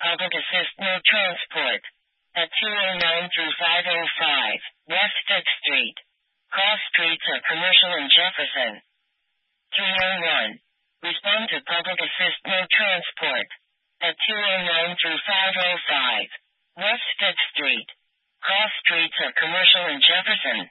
public assist no transport. At 209 through 505, West 5th Street. Cross streets are Commercial and Jefferson. 301. Respond to public assist no transport. At 209 through 505, West 5th Street. Cross streets are Commercial and Jefferson.